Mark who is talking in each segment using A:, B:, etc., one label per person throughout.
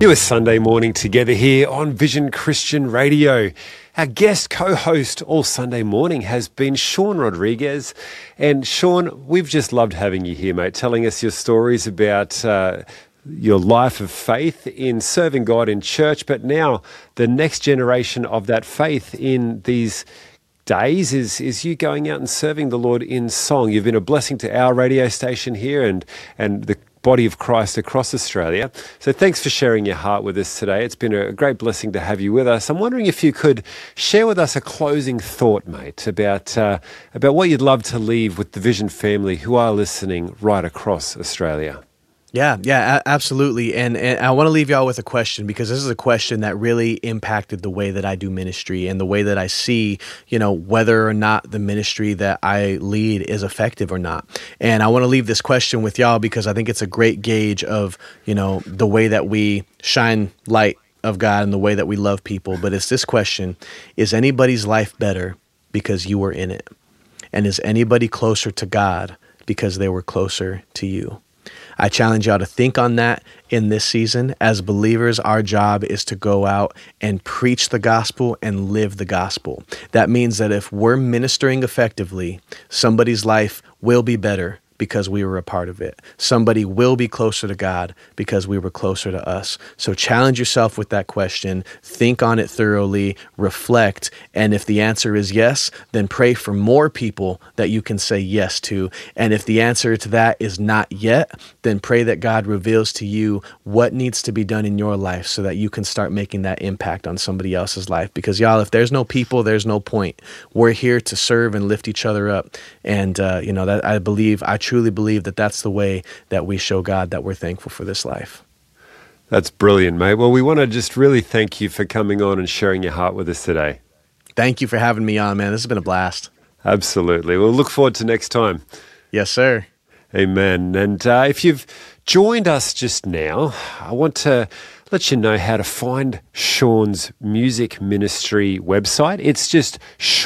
A: You are Sunday morning together here on Vision Christian Radio. Our guest co-host all Sunday morning has been Sean Rodriguez. And Sean, we've just loved having you here, mate, telling us your stories about your life of faith in serving God in church, but now the next generation of that faith in these days is you going out and serving the Lord in song. You've been a blessing to our radio station here and the body of Christ across Australia. So thanks for sharing your heart with us today. It's been a great blessing to have you with us. I'm wondering if you could share with us a closing thought, mate, about what you'd love to leave with the Vision family who are listening right across Australia.
B: Yeah, absolutely. And I want to leave y'all with a question, because this is a question that really impacted the way that I do ministry and the way that I see, whether or not the ministry that I lead is effective or not. And I want to leave this question with y'all because I think it's a great gauge of, the way that we shine light of God and the way that we love people. But it's this question: is anybody's life better because you were in it? And is anybody closer to God because they were closer to you? I challenge y'all to think on that in this season. As believers, our job is to go out and preach the gospel and live the gospel. That means that if we're ministering effectively, somebody's life will be better because we were a part of it. Somebody will be closer to God because we were closer to us. So challenge yourself with that question, think on it thoroughly, reflect, and if the answer is yes, then pray for more people that you can say yes to. And if the answer to that is not yet, then pray that God reveals to you what needs to be done in your life so that you can start making that impact on somebody else's life. Because y'all, if there's no people, there's no point. We're here to serve and lift each other up. And, that I truly believe that that's the way that we show God that we're thankful for this life.
A: That's brilliant, mate. Well, we want to just really thank you for coming on and sharing your heart with us today.
B: Thank you for having me on, man. This has been a blast.
A: Absolutely. We'll look forward to next time.
B: Yes, sir.
A: Amen. And if you've joined us just now, I want to let you know how to find Sean's music ministry website. It's just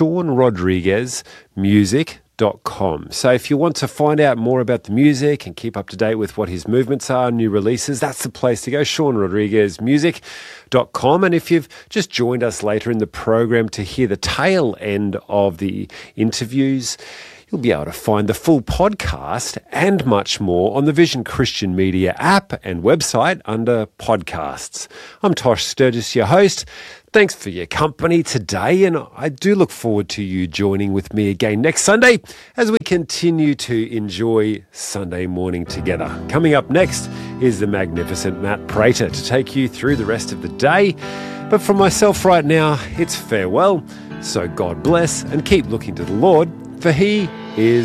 A: SeanRodriguezMusic.com. So if you want to find out more about the music and keep up to date with what his movements are, new releases, that's the place to go, SeanRodriguezMusic.com. And if you've just joined us later in the program to hear the tail end of the interviews, you'll be able to find the full podcast and much more on the Vision Christian Media app and website under podcasts. I'm Tosh Sturgis, your host. Thanks for your company today, and I do look forward to you joining with me again next Sunday as we continue to enjoy Sunday morning together. Coming up next is the magnificent Matt Prater to take you through the rest of the day. But for myself right now, it's farewell. So God bless and keep looking to the Lord, for He is